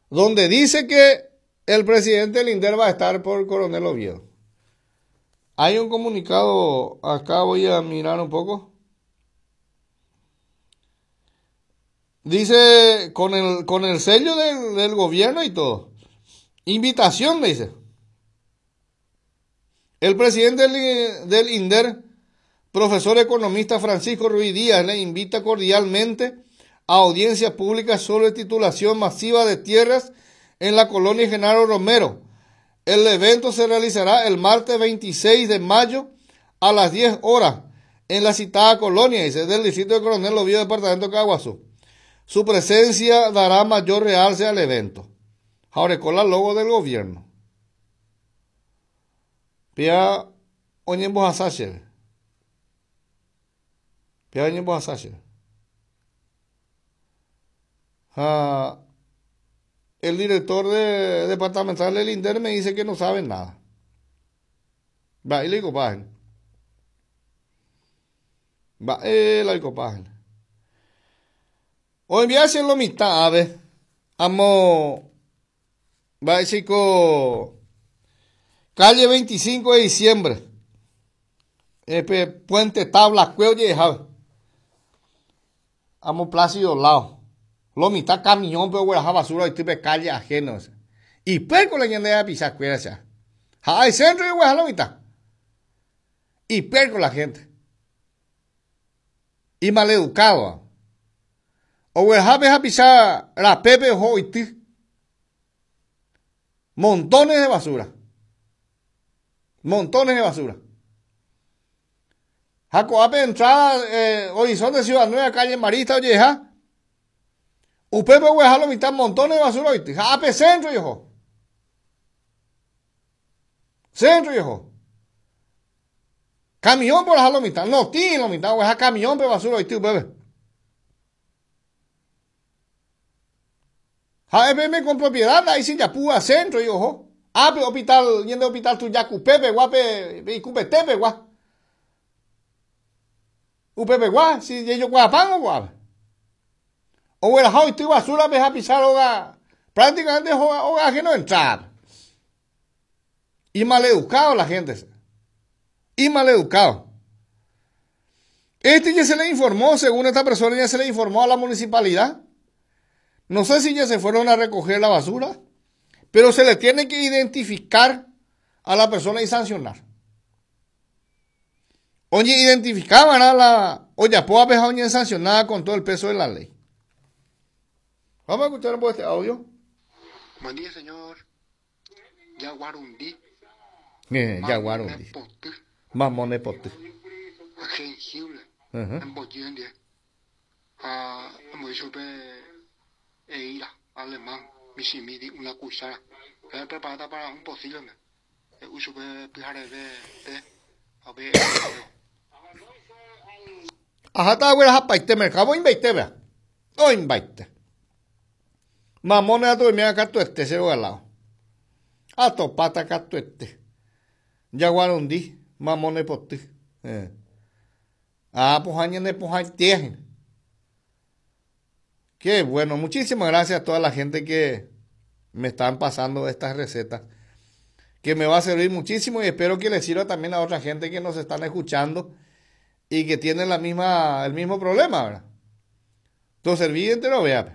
donde dice que el presidente Linder va a estar por Coronel Oviedo. Hay un comunicado, acá voy a mirar un poco. Dice, con el sello del gobierno y todo. Invitación, me dice. El presidente del INDER, profesor economista Francisco Ruiz Díaz, le invita cordialmente a audiencia pública sobre titulación masiva de tierras en la colonia Genaro Romero. El evento se realizará el martes 26 de mayo a las 10 horas en la citada colonia, dice, del distrito de Coronel Oviedo, departamento de Caguazú. Su presencia dará mayor realce al evento. Ahora con la logo del gobierno. Pia Oñembo Hasacher. Pia Oñembo Hasacher. El director departamental del INDER me dice que no sabe nada. Va, y le digo, página. Va, le digo, página. Hoy voy a hacerlo mitad, a ver. Amo. Va, chico. Calle 25 de diciembre. Puente Tabla, Cuello y Jave. Amo Plácido Lao. Lo mitad camión, pero huele a basura y tipo calle ajeno. Y perco le ñande a pisar cuera. Hay centro y huele a la mitad. Y perco la gente. Y maleducado. O huele a pisar la pepe o hoiti. Montones de basura. Montones de basura. Jacoape entrada, Horizonte Ciudad Nueva, calle Marista, oye, ja. Usted puede dejarlo mitad montones de basura, oíste. Jape centro, hijo. Centro, hijo. Camión por dejarlo mitad. No, tiene la mitad, o camión por basura, oíste, bebé. Jape con propiedad, ahí sí ya pudo centro, hijo. Pero hospital, yendo al hospital tu yacupepe, guape, y cupetepe, guá. Upepe, guá, si ellos guapan o guape. O el hoy tu basura me a pisar hogar. Prácticamente hogar que no entrar. Y maleducado la gente. Y maleducado. Ya se le informó, según esta persona, ya se le informó a la municipalidad. No sé si ya se fueron a recoger la basura, pero se le tiene que identificar a la persona y sancionar. Oye, identificaban a la... Oye, puedo haber sancionada con todo el peso de la ley. Vamos a escuchar un poco este audio. Buen día, señor. Yaguarundi. Yaguarundi. Mamone pote. Jengibre. En Boyendia. Hemos dicho eira, alemán, misimidi, una cuchara. Preparada para un pocillo. Uso pijare de a ver. Ajá, está buena japa y te mercado invite, vea. O invite. Mamone a dormir acá tu se va al lado. A topata acá tu Yaguarundi, mamone pote. Pues años de pues tienen. Qué bueno, muchísimas gracias a toda la gente que me están pasando estas recetas, que me va a servir muchísimo y espero que les sirva también a otra gente que nos están escuchando y que tienen el mismo problema, ¿verdad? Entonces, servidente no vea.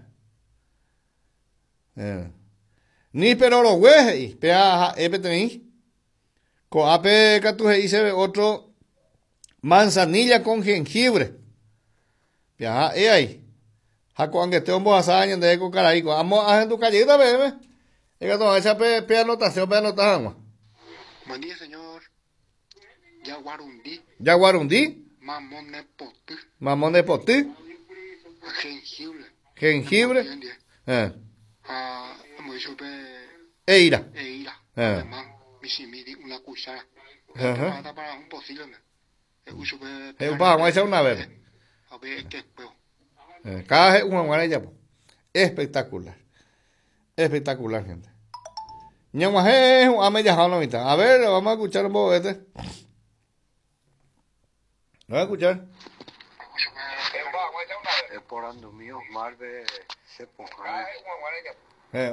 Ni pero los güeyes, pea epetení. Con ape catuje hice otro manzanilla con jengibre. Ya, ahí. Jaco anguete un boazaña de eco caraico. Vamos a en tu callita, bebé. Ega no, esa pe anotación, pe anotación. Buen día, señor. Yaguarundi. Yaguarundi. Mamone pote. Mamone pote. Jengibre. Jengibre. Hemos dicho Eira. eira, alemán, misimidi, una cuchara. Preparada para un pocillo. Uso Vamos a echar una vez. A ver qué puedo. Cada vez una guaraya. Espectacular. Espectacular, gente. A ver, vamos a escuchar un poco este. Vamos a escuchar. Es por ando mío, Marve se ponja.